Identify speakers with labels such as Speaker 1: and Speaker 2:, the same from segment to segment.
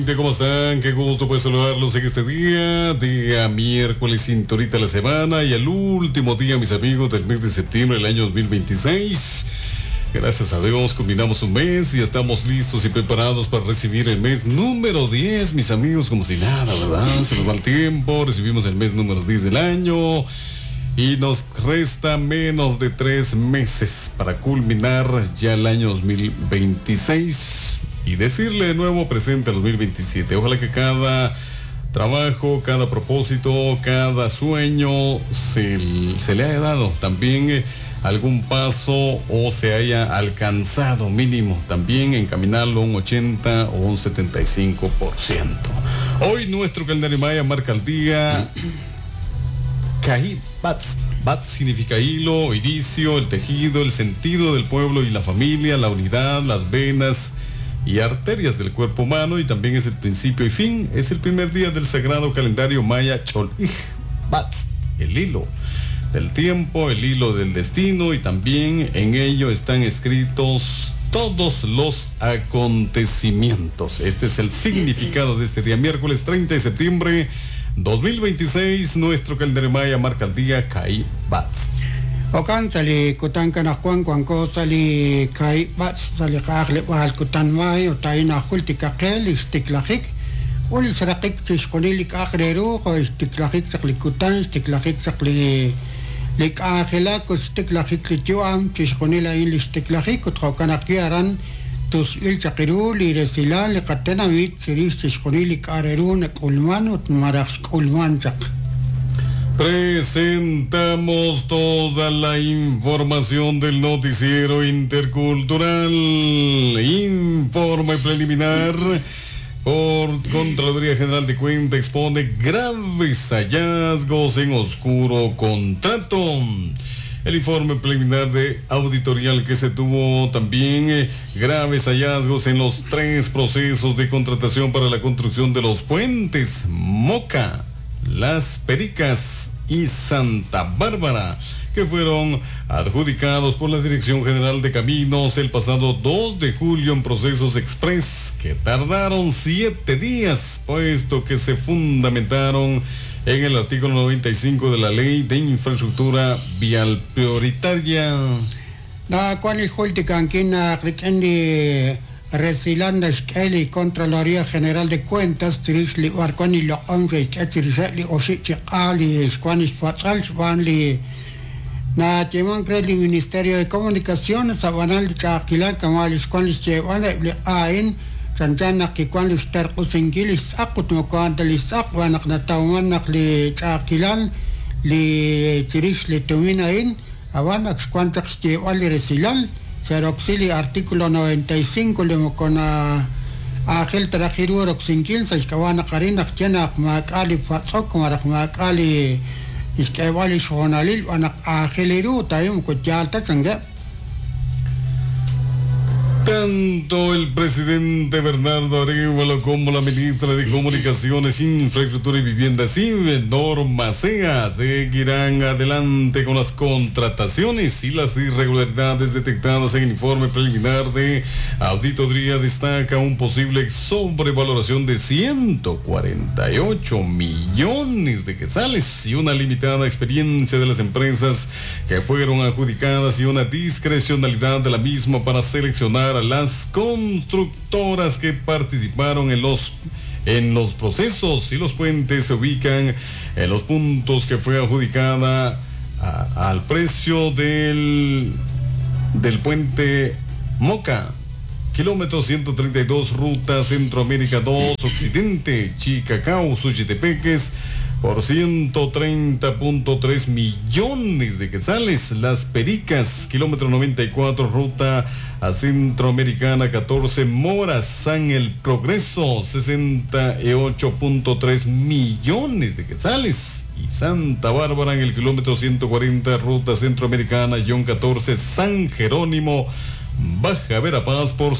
Speaker 1: ¿Cómo están? Qué gusto pues saludarlos en este día miércoles, cinturita de la semana y el último día, mis amigos, del mes de septiembre del año 2026. Gracias a Dios, culminamos un mes y estamos listos y preparados para recibir el mes número 10, mis amigos, como si nada, ¿verdad? Se nos va el tiempo, recibimos el mes número 10 del año y nos resta menos de 3 meses para culminar ya el año 2026. Y decirle de nuevo presente al 2027. Ojalá que cada trabajo, cada propósito, cada sueño se le haya dado también algún paso o se haya alcanzado mínimo. También encaminarlo un 80 o un 75%. Hoy nuestro calendario maya marca el día Caí Bats. Bats significa hilo, inicio, el tejido, el sentido del pueblo y la familia, la unidad, las venas y arterias del cuerpo humano, y también es el principio y fin. Es el primer día del sagrado calendario maya Cholij Bats, el hilo del tiempo, el hilo del destino, y también en ello están escritos todos los acontecimientos. Este es el significado de este día, miércoles 30 de septiembre 2026. Nuestro calendario maya marca el día Caí Bats.
Speaker 2: Okan sali kutan kana kwan ko sali kai bat sali kakle wal kutan mai o taina khulti kakel istiklahik ul srakik tishkonili kakreru ko istiklahik sakli kutan istiklahik sakli lik akhela ko istiklahik lituam tishkonila il istiklahik ko kana kiaran tus il chakiru li resila li katena mit siris tishkonili kareru ne kulman ut marax kulman chak.
Speaker 1: Presentamos toda la información del noticiero intercultural. Informe preliminar por Contraloría General de Cuentas expone graves hallazgos en oscuro contrato. El informe preliminar de auditorial que se tuvo también graves hallazgos en los 3 procesos de contratación para la construcción de los puentes Moca, Las Pericas y Santa Bárbara, que fueron adjudicados por la Dirección General de Caminos el pasado 2 de julio en procesos express que tardaron 7 días, puesto que se fundamentaron en el artículo 95 de la Ley de Infraestructura Vial Prioritaria.
Speaker 2: Recilanda Skeli, Contraloría General de Cuentas, Trisli Warquani lo Onge, Trisli Oshichi Ali, Squanish Fatal, Swanli, Nachiman Credi, Ministerio de Comunicaciones, Sabanal Chaquila, Kamal Squanish Chewana, Ain, Sanjana, Kikwanis Terpusingilis, Akut Mokandalis, Akwanak Natauanak, Li Chaquilan, Li Trisli Tuminain, Avanak Squantax Chewali Recilal. Seroxili artículo 95 le mocona Ángel Trajiru Roxinquil Saiscawana Karina Chena Macali Fatsok Macali Iscavali Shonalil Anak Ángeliru Taim Kuchalta Changa.
Speaker 1: Tanto el presidente Bernardo Arévalo como la ministra de Comunicaciones, Infraestructura y Vivienda, Norma Sea, seguirán adelante con las contrataciones y las irregularidades detectadas en el informe preliminar de auditoría. Destaca un posible sobrevaloración de 148 millones de quetzales y una limitada experiencia de las empresas que fueron adjudicadas y una discrecionalidad de la misma para seleccionar a las constructoras que participaron en los procesos, y los puentes se ubican en los puntos que fue adjudicada al precio del puente Moca, kilómetro 132, ruta Centroamérica 2 Occidente, Chicacao, Suchitepeques, por 130.3 millones de quetzales. Las Pericas, kilómetro 94, ruta a Centroamericana 14, Mora, San El Progreso, 68.3 millones de quetzales. Y Santa Bárbara en el kilómetro 140, ruta Centroamericana, 14, San Jerónimo, Baja Verapaz, por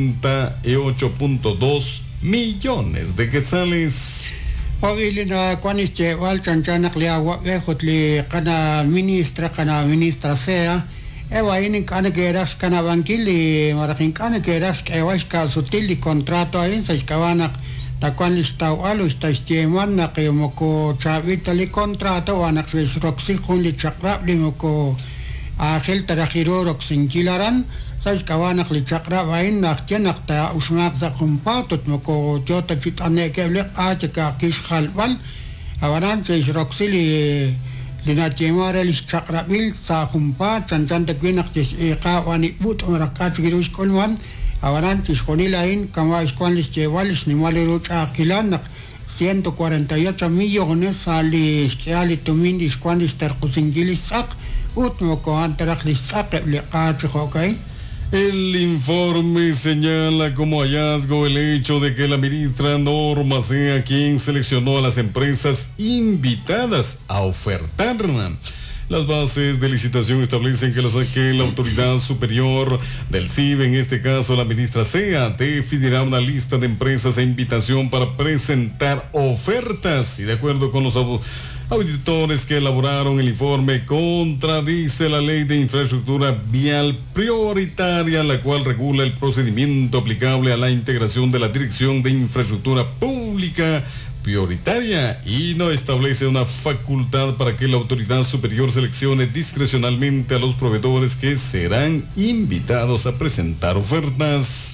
Speaker 1: 78.2 millones de quetzales.
Speaker 2: Ovilina kwanis che wal chanchanak lia wa vejotli kana ministra sea ewa inin kana keras kana bankili marakin kana keras ewa ska sutili contrato ain sa iskawanak tacuan listau alo istaisteman na que moko chavita li contrato anak ses roxijun li chakrap li moko Ángel tarajiro roxinkilaran sais kawanak li chakra vain naktian nakta usmak za kumpatot moko jota chitane keble ka kis khalwal awaran sais roxili lina jemare li chakra bil sa kumpa chantan te kwinak tis eka wani but orakat girus kolman awaran tis konilain kama iskuan lis chevalis ni maliru chakilan nak 148 millones ali skeali tumin iskuan lis terkusingilis sak utmoko antarak lis sak le okay.
Speaker 1: El informe señala como hallazgo el hecho de que la ministra Norma sea quien seleccionó a las empresas invitadas a ofertar. Las bases de licitación establecen que la autoridad superior del CIB, en este caso la ministra Sea, definirá una lista de empresas a invitación para presentar ofertas. Y de acuerdo con los auditores que elaboraron el informe, contradice la ley de infraestructura vial prioritaria, la cual regula el procedimiento aplicable a la integración de la Dirección de Infraestructura Pública Prioritaria y no establece una facultad para que la autoridad superior seleccione discrecionalmente a los proveedores que serán invitados a presentar ofertas.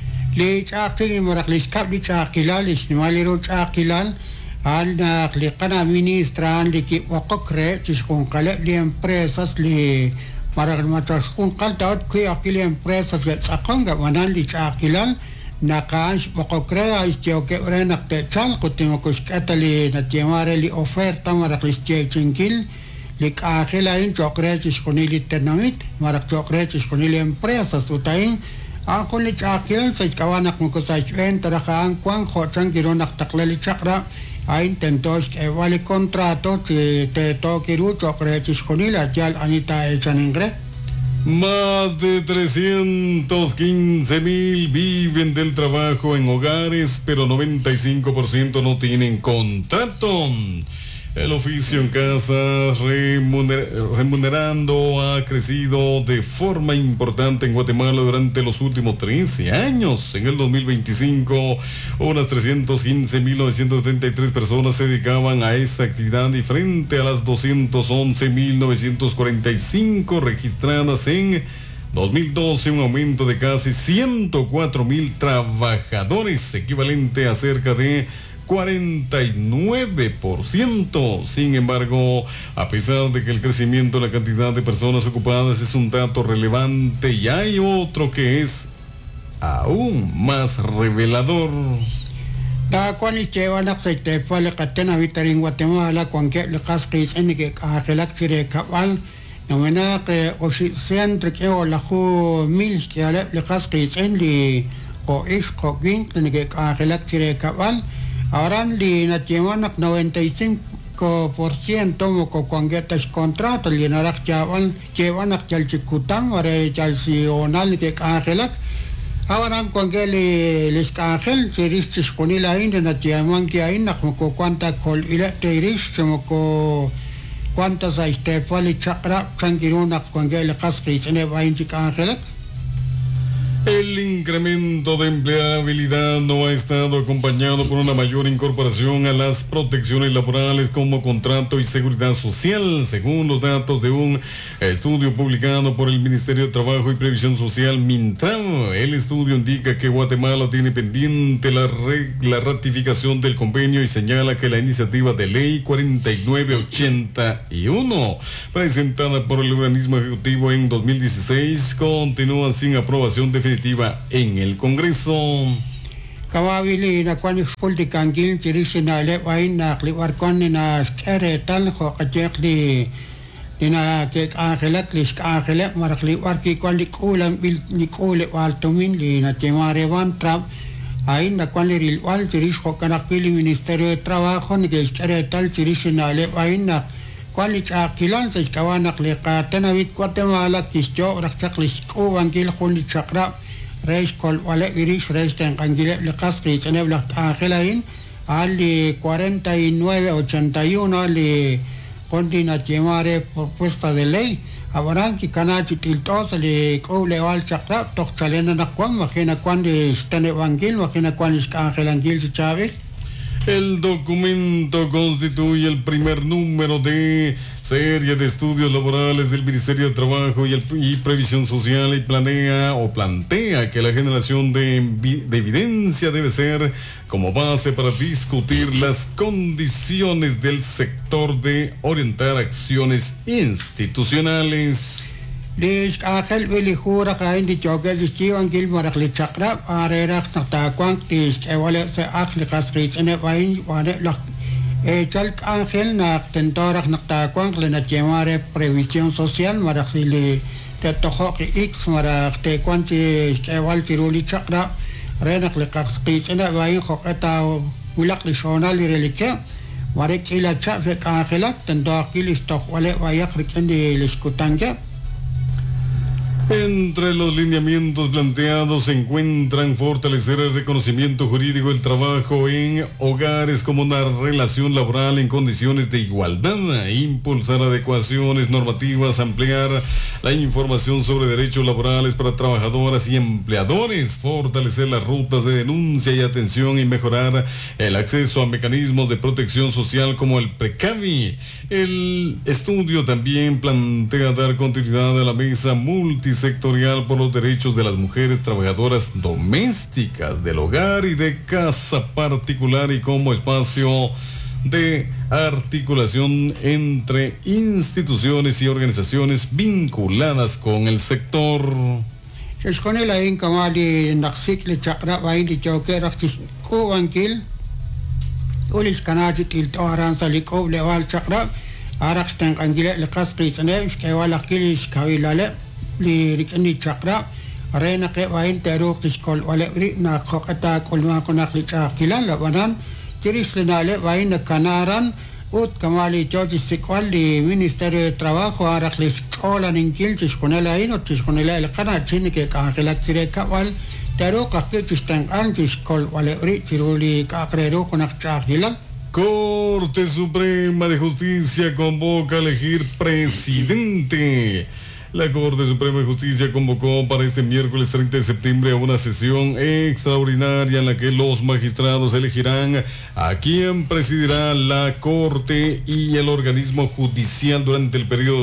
Speaker 2: Al naklikana ministra li ki wakokre tis kung kale li empresas li maragmatas kung kaltaot ki akili empresas get sakanga wanan li chakilan nakaans wakokre ais tioke ure nakte chal kutimo kuskata li natimare li oferta maraklis chinkil li kakila in chokre tis kunili tenamit marak chokre tis kunili empresas utain ako li chakilan sa kawanak mo kusay chuen tarakaan kwang hochang gironak taklali chakra a intentos que vale contrato que te toque rucho creches con él ya Anita Echaningre.
Speaker 1: Más de 315,000 viven del trabajo en hogares, pero 95% no tienen contrato. El oficio en casa remunerando ha crecido de forma importante en Guatemala durante los últimos 13 años. En el 2025, unas 315,933 personas se dedicaban a esta actividad y frente a las 211,945 registradas en 2012, un aumento de casi 104,000 trabajadores, equivalente a cerca de 49%. Sin embargo, a pesar de que el crecimiento de la cantidad de personas ocupadas es un dato relevante, y hay otro que es aún más revelador.
Speaker 2: Da cual lleva la aceite fue catena vital en Guatemala con que le casquis en que agelactire cabal no mena que o si centro que o la jo mil que le casquis en li o es coquín en que agelactire cabal ahora li natimana 95% moko congetas contrato li narak chaval llevan a chalchikutan ore chalsional que agelak ahora con que les cangel se ristis con la india natiaman que hay na moko cuanta col ile te ristis moko cuántas hay te fali chakra changiruna con que le casquis en va inchi cangelak.
Speaker 1: El incremento de empleabilidad no ha estado acompañado por una mayor incorporación a las protecciones laborales como contrato y seguridad social, según los datos de un estudio publicado por el Ministerio de Trabajo y Previsión Social, Mintram. El estudio indica que Guatemala tiene pendiente la ratificación del convenio y señala que la iniciativa de ley 4981, presentada por el organismo ejecutivo en 2016, continúa sin aprobación definitiva en el Congreso.
Speaker 2: Kawawili na kwani school di kangil tirisi na lewain na kliwar kwani na skere tal ho kajekli ina ke angelak lis angelak marakli war ki kwani kulam bil ni kule wal tumin li na temare wan trap ai na kwani ril wal tiris ho kanakili Ministerio de Trabajo ni ke skere tal tirisi na lewain na kwani chakilan sa kawanak le katena wit Guatemala kisjo raktak lis ko wangil khuli chakra reis kol wale iris reis ten kangile le kasri tene blak angelain ali 4981 ali Condina Chemare propuesta de ley. Habrán que canachi tiltos le coble al chakra, toxalena na cuan, imagina cuando están evangel, imagina cuando es Ángel Ángel Chávez.
Speaker 1: El documento constituye el primer número de serie de estudios laborales del Ministerio de Trabajo y Previsión Social y plantea que la generación de evidencia debe ser como base para discutir las condiciones del sector de orientar acciones institucionales.
Speaker 2: Les Ángel Vili Jura Cain de Choque de Steven Gilmore le Chakra, Arera Nataquan, Tis, Evole se Ángel Castris en Evain, Chalk Ángel, Tentorach Nataquan, le Nachemare Previsión Social, Marachili, Tetojoki X, Marach, Quanti, Eval Tiruli Chakra, Renak le Castris en Evain, Joketa, Ulak Lishonal y Reliquia, Marek y la Chafek Ángelak, Tentoquilis Tojuale, Vayakrik en el Escutanque.
Speaker 1: Entre los lineamientos planteados se encuentran fortalecer el reconocimiento jurídico del trabajo en hogares como una relación laboral en condiciones de igualdad, impulsar adecuaciones normativas, ampliar la información sobre derechos laborales para trabajadoras y empleadores, fortalecer las rutas de denuncia y atención y mejorar el acceso a mecanismos de protección social como el PRECAVI. El estudio también plantea dar continuidad a la mesa multisectorial por los derechos de las mujeres trabajadoras domésticas del hogar y de casa particular y como espacio de articulación entre instituciones y organizaciones vinculadas con el sector.
Speaker 2: Es con el ahí como de Naxik le Chakra vain de Choque Raktis Kubankil Ulis Kanachi Tilto Aranza Likov Leval Chakra Araxten Angile le Castris Neves que va la Kilis Kavilale li rikani chakra arena ke wain teruk tiskol wale na khokata kolma konak li chakila labanan tiris lenale wain kanaran ut kamali chochi sikwal di Ministerio de Trabajo arak li skola ninkil tiskonela ino tiskonela el kana chini ke kankela tire kawal teruk akki tistang an tiskol wale ri tiruli kakrero konak chakila.
Speaker 1: Corte Suprema de Justicia convoca a elegir presidente. La Corte Suprema de Justicia convocó para este miércoles 30 de septiembre a una sesión extraordinaria en la que los magistrados elegirán a quien presidirá la Corte y el organismo judicial durante el periodo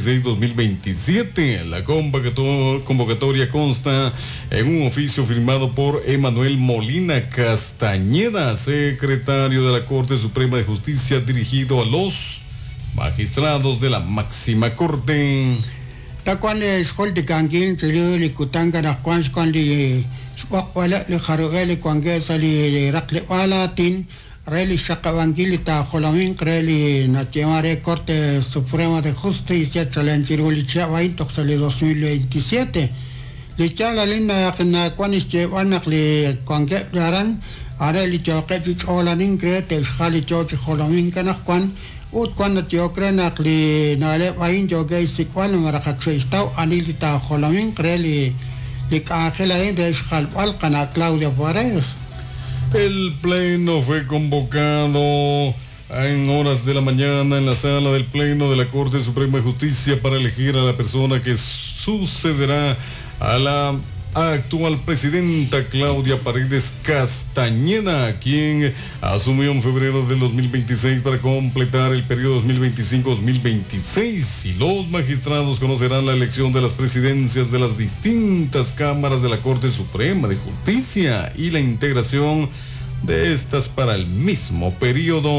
Speaker 1: 2026-2027. La convocatoria consta en un oficio firmado por Emanuel Molina Castañeda, secretario de la Corte Suprema de Justicia, dirigido a los magistrados de la máxima corte.
Speaker 2: La cual es Holte Kangin, Tiri Kutanga, la Quans Quandi, Swakwala, le Harueli, Quangesa, le Raklewala, Tin, Reli Shakavangilita, Jolamin, Creli, Natimare, Corte Suprema de Justicia, Chalentiruli Chavain, Toxali 2027. Le Chala Lina, Quanis Chevanakli, Quangaran, Areli Choketich, Olanin, Crete, Shali Chochi, Jolamin, Kanakwan. Ut cuando te ocurre que nale vain yo que si cuando me reaccionista anilita jolamin creli le cangela en rescal cana Claudia Paredes.
Speaker 1: El pleno fue convocado en horas de la mañana en la sala del pleno de la Corte Suprema de Justicia para elegir a la persona que sucederá a la actual presidenta Claudia Paredes Castañeda, quien asumió en febrero del 2026 para completar el periodo 2025-2026, y los magistrados conocerán la elección de las presidencias de las distintas cámaras de la Corte Suprema de Justicia y la integración de estas para el mismo periodo.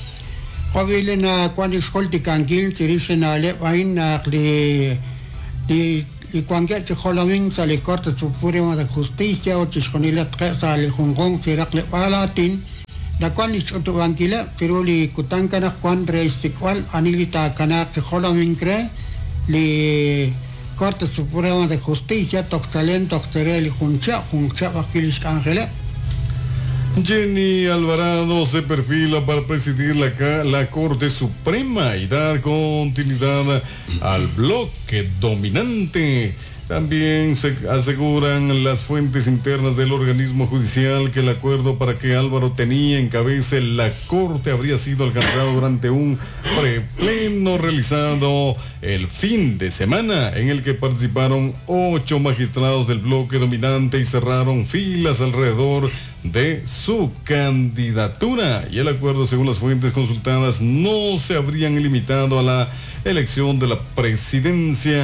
Speaker 2: Y cuando se jolamin sale Corte Suprema de Justicia o chisconila sale Hongkong tirakle palatin da cual es otro banquila tiruli kutankana cuando es igual anilita canak se jolamin cree le Corte Suprema de Justicia toxtalen toxterel juncha vaquilis ángela.
Speaker 1: Jenny Alvarado se perfila para presidir la Corte Suprema y dar continuidad al bloque dominante. También se aseguran las fuentes internas del organismo judicial que el acuerdo para que Álvaro Tení encabece la Corte habría sido alcanzado durante un prepleno realizado el fin de semana, en el que participaron 8 magistrados del bloque dominante y cerraron filas alrededor de su candidatura. Y el acuerdo, según las fuentes consultadas, no se habrían limitado a la elección de la presidencia.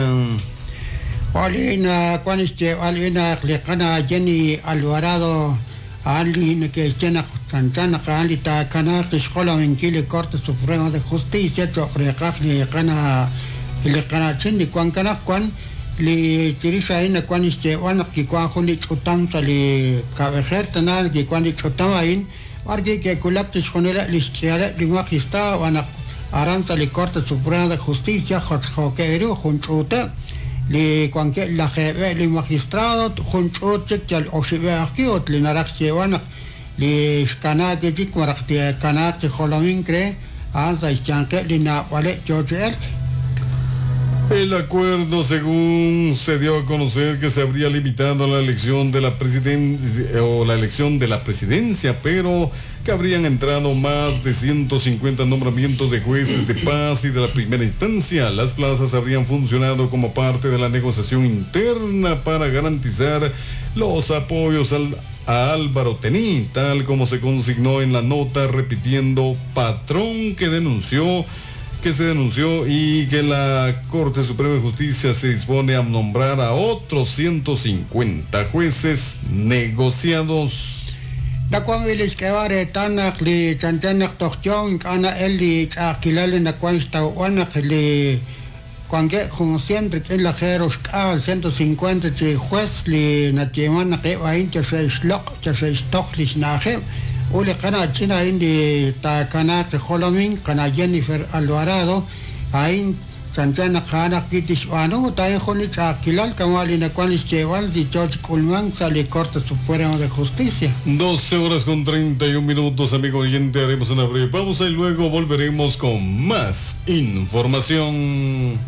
Speaker 2: Alina Lecana Jenny Alvarado Alina que Chena Cantana Alita Cana Escola en Chile Corte Suprema de Justicia Chocrecafni Cana Lecana Chini Cuancana Cuan li Tirisa Ina Cuan que Cuajuni Chutam Sali Cabejertanal que Cuan Chutamain Argi que Culaptis Jonera Lisquiara de Magista Van Aranza li Corte Suprema de Justicia Joquero Junchuta li cuanque la jefe li magistrado junto al oshibeakiot li narakchewana li skana que tik marakte kana que holomin cre anza chanque li na vale joel.
Speaker 1: El acuerdo, según se dio a conocer, que se habría limitado a la elección de la presidencia, pero que habrían entrado más de 150 nombramientos de jueces de paz y de la primera instancia. Las plazas habrían funcionado como parte de la negociación interna para garantizar los apoyos a Álvaro Tení, tal como se consignó en la nota, repitiendo patrón que se denunció y que la Corte Suprema de Justicia se dispone a nombrar a otros 150 jueces negociados.
Speaker 2: Da cuando les quedare tanak li chanchanak tochong ana eli chakilale na cuansta wana li cuando conociendo que la jeros al 150 juez li natimana que va in que se stochlis na je Ule kana china indi ta kana te holomin kana Jennifer Alvarado ain Santana kana kitis wano ta en honi chakilal kamali na kwalis cheval di George Kulman sale Corte Suprema de Justicia.
Speaker 1: 12:31, amigo oyente, haremos una breve pausa y luego volveremos con más información.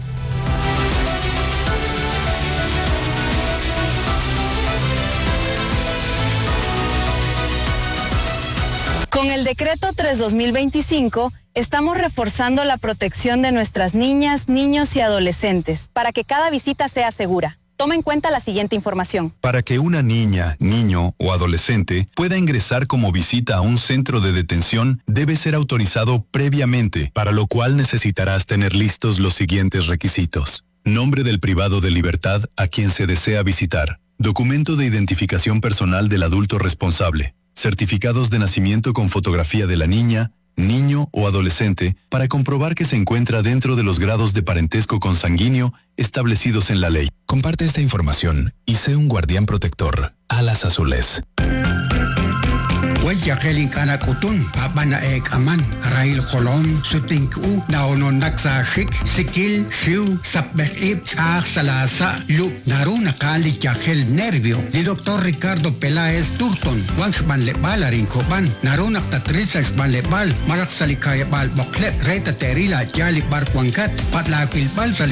Speaker 3: Con el decreto 3/2025, estamos reforzando la protección de nuestras niñas, niños y adolescentes para que cada visita sea segura. Toma en cuenta la siguiente información.
Speaker 4: Para que una niña, niño o adolescente pueda ingresar como visita a un centro de detención, debe ser autorizado previamente, para lo cual necesitarás tener listos los siguientes requisitos: nombre del privado de libertad a quien se desea visitar, documento de identificación personal del adulto responsable, certificados de nacimiento con fotografía de la niña, niño o adolescente para comprobar que se encuentra dentro de los grados de parentesco consanguíneo establecidos en la ley. Comparte esta información y sé un guardián protector. Alas Azules.
Speaker 2: Huella Helin Kana Kutun, Abana Aman, Rail Holon, Sutinku, Naonon Naksa Shik, Sikil, Shiu, Sapbek, Chah Salasa, Lu, Naruna Kali Yahel Nervio, el doctor Ricardo Peláez Turton, Wanshman Lebal, Arincoban, Naruna Tatriza Shman Lebal, Marak Salikaya Bal Boklep, Reta Terila, Yali Barquancat, Patla Quilbal Sali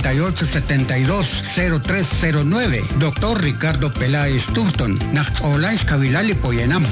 Speaker 2: 7872-0309, doctor Ricardo Peláez Turton, Nach Olais Kavilali Poyenam.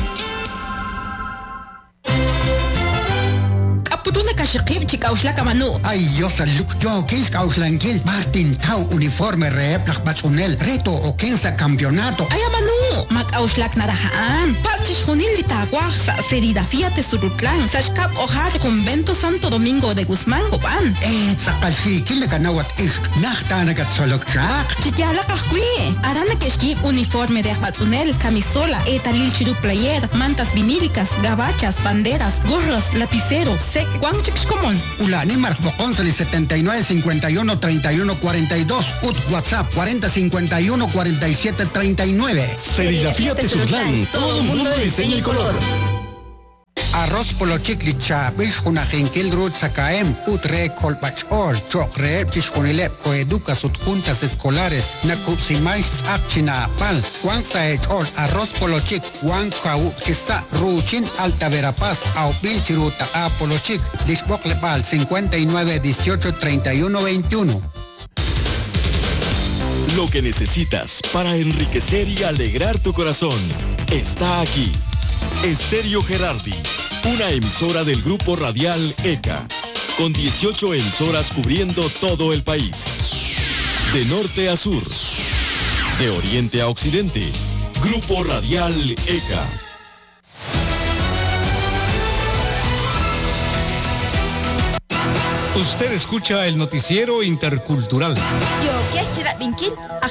Speaker 5: Putuna kashikib chikaushla kamanu.
Speaker 2: Ay, yo saluk yo kis kauslankil. Martin Tau uniforme rep lakbatunel. Reto o kensa campeonato.
Speaker 5: Ay, manu. Mak auslak narahaan. Partis junil litaguaj sa serigrafía te surutlan. Sashkap ojad convento Santo Domingo de Guzmán Gopan.
Speaker 2: Sakalshi kile kanawat isk. Nachtana kat solok chak.
Speaker 5: Chikyala kahkui. Arana keshkib uniforme de batunel, camisola, etalil chiru player, mantas vinílicas, gabachas, banderas, gorros, lapicero, sec. Juan Chixcomón.
Speaker 2: Ulani Marcbocón 79 51 31 42. WhatsApp 40 51 47 39.
Speaker 4: Serigrafía Tezutlán. Todo mundo de diseño y color.
Speaker 2: Arroz polochiklicha, bishuna genkil rut sakaem, utre kolpachol, chokre, chishkunilep, coeduca sut juntas escolares, nakupsimais apchina pal, Juan saechol, arroz polochik, Juan kau chisa, ruchin alta verapaz, au pilchiruta a polochik, lishboklepal 59 18 31 21.
Speaker 6: Lo que necesitas para enriquecer y alegrar tu corazón está aquí. Estéreo Gerardi, una emisora del grupo radial ECA, con 18 emisoras cubriendo todo el país. De norte a sur, de oriente a occidente, Grupo Radial ECA.
Speaker 7: Usted escucha el noticiero intercultural.
Speaker 8: Yo, ¿qué es